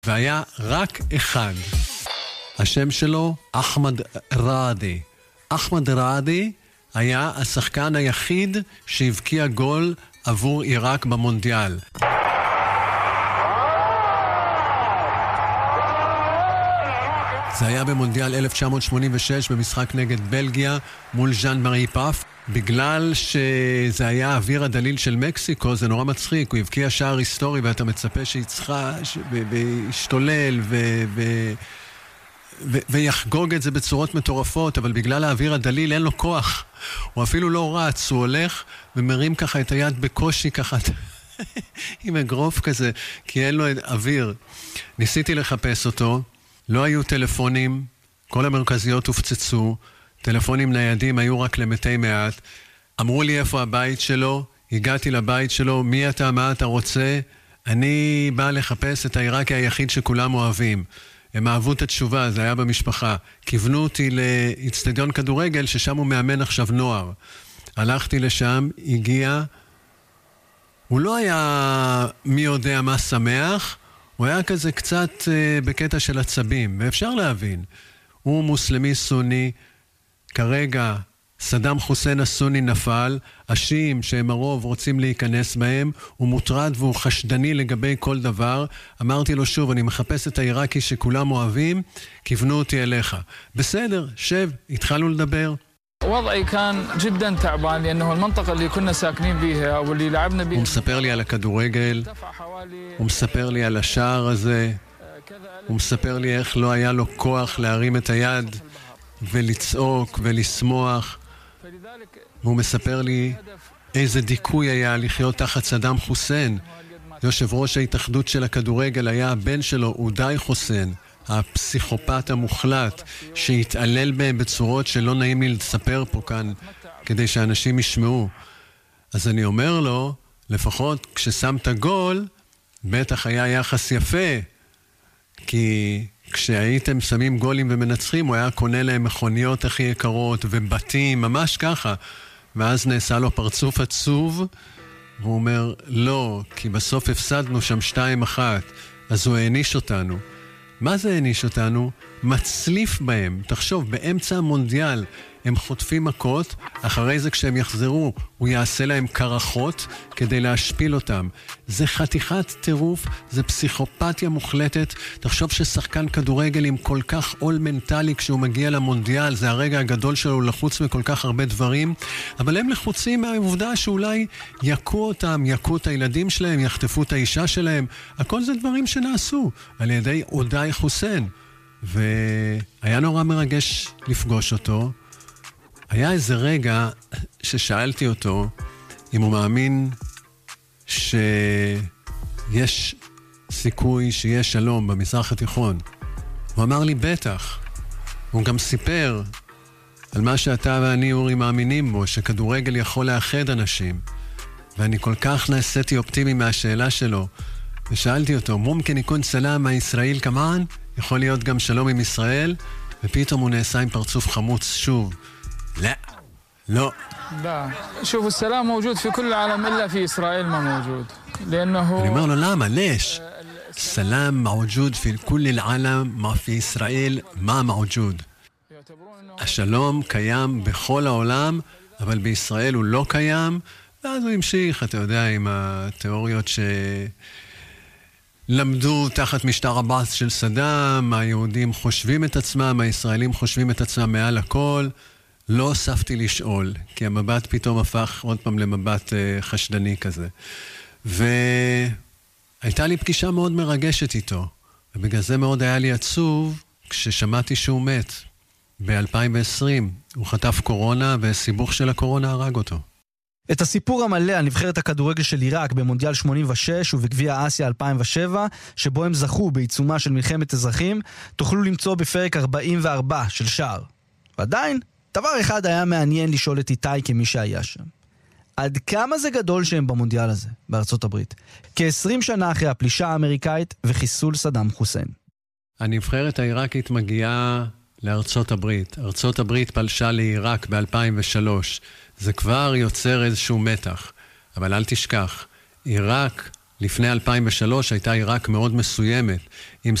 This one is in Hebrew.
והיה רק אחד. השם שלו אחמד ראדי. אחמד ראדי היה השחקן היחיד שהבקיע גול עבור עיראק במונדיאל. זה היה במונדיאל 1986 במשחק נגד בלגיה מול ז'אן מארי פאף. בגלל שזה היה אוויר הדליל של מקסיקו, זה נורא מצחיק. הוא הבקיע שער היסטורי ואתה מצפה וישתולל ויחגוג את זה בצורות מטורפות, אבל בגלל האוויר הדליל אין לו כוח. הוא אפילו לא רץ, הוא הולך ומרים ככה את היד בקושי ככה עם אגרוף כזה, כי אין לו אוויר. ניסיתי לחפש אותו, לא היו טלפונים, כל המרכזיות הופצצו, טלפונים ניידים היו רק למתי מעט. אמרו לי איפה הבית שלו, הגעתי לבית שלו, מי אתה, מה אתה רוצה? אני בא לחפש את העיראקי היחיד שכולם אוהבים. הם אהבו את התשובה, זה היה במשפחה. כיוונו אותי לאצטדיון כדורגל, ששם הוא מאמן עכשיו נוער. הלכתי לשם, הגיע, הוא לא היה מי יודע מה שמח, הוא היה כזה קצת בקטע של עצבים, ואפשר להבין. הוא מוסלמי סוני, כרגע סדאם חוסיין הסוני נפל, השיעים שהם הרוב רוצים להיכנס בהם, הוא מוטרד והוא חשדני לגבי כל דבר. אמרתי לו שוב, אני מחפש את העיראקי שכולם אוהבים, כיוונו אותי אליך. בסדר, שב, התחלנו לדבר. وضعي كان جدا تعبان لأنه المنطقة اللي كنا ساكنين بيها واللي لعبنا بيها. הוא מספר לי על הכדורגל, הוא מספר לי על השער הזה, הוא מספר לי איך לא היה לו כוח להרים את היד ולצעוק ולשמוח, והוא מספר לי איזה דיכוי היה לחיות תחת סדאם חוסיין. יושב ראש ההתאחדות של הכדורגל היה הבן שלו, אודאי חוסיין, הפסיכופת המוחלט, שהתעלל בהם בצורות שלא נעים לי לספר פה כאן, כדי שאנשים ישמעו. אז אני אומר לו, לפחות כששמת גול, בטח היה יחס יפה, כי כשהייתם שמים גולים ומנצחים, הוא היה קונה להם מכוניות הכי יקרות ובתים, ממש ככה. ואז נעשה לו פרצוף עצוב, והוא אומר, לא, כי בסוף הפסדנו שם 2-1, אז הוא העניש אותנו. מה זה העניש אותנו? מצליף בהם. תחשוב, באמצע המונדיאל הם חוטפים מכות, אחרי זה כשהם יחזרו, הוא יעשה להם קרחות כדי להשפיל אותם. זה חתיכת טירוף, זה פסיכופתיה מוחלטת. תחשוב ששחקן כדורגל עם כל כך עול מנטלי כשהוא מגיע למונדיאל, זה הרגע הגדול שלו לחוץ מכל כך הרבה דברים, אבל הם לחוצים מהעובדה שאולי יקו אותם, יקו את הילדים שלהם, יחטפו את האישה שלהם. הכל זה דברים שנעשו על ידי אודאי חוסיין. והיה נורא מרגש לפגוש אותו. היה איזה רגע ששאלתי אותו אם הוא מאמין שיש סיכוי שיש שלום במזרח התיכון. הוא אמר לי בטח. הוא גם סיפר על מה שאתה ואני אורי מאמינים בו, שכדורגל יכול לאחד אנשים. ואני כל כך נעשיתי אופטימי מהשאלה שלו. ושאלתי אותו, מומכן יקון סלאם מישראל כמען? יכול להיות גם שלום עם ישראל? ופתאום הוא נעשה עם פרצוף חמוץ שוב. لا لا شوف السلام موجود في كل العالم إلا في إسرائيل ما موجود لأنه אני אומר לו למה? ليش? سلام موجود في كل العالم ما في إسرائيل ما موجود. השלום קיים בכל העולם, אבל בישראל הוא לא קיים. ואז הוא המשיך, אתה יודע, עם התיאוריות למדו תחת משטר הבאס של סדאם, היהודים חושבים את עצמם, הישראלים חושבים את עצמם מעל הכל. לא הוספתי לשאול, כי המבט פתאום הפך עוד פעם למבט חשדני כזה. והייתה לי פגישה מאוד מרגשת איתו, ובגלל זה מאוד היה לי עצוב כששמעתי שהוא מת ב-2020. הוא חטף קורונה, וסיבוך של הקורונה הרג אותו. את הסיפור המלא על נבחרת הכדורגל של עיראק במונדיאל 86 ובגביע אסיה 2007, שבו הם זכו בעיצומה של מלחמת אזרחים, תוכלו למצוא בפרק 44 של שער. ועדיין, דבר אחד היה מעניין לשאול את איתי כמי שהיה שם. עד כמה זה גדול שהם במונדיאל הזה, בארצות הברית? כ-20 שנה אחרי הפלישה האמריקאית וחיסול סדאם חוסיין. הנבחרת העיראקית מגיעה לארצות הברית. ארצות הברית פלשה לעיראק ב-2003. זה כבר יוצר איזשהו מתח. אבל אל תשכח, עיראק לפני 2003 הייתה עיראק מאוד מסוימת, עם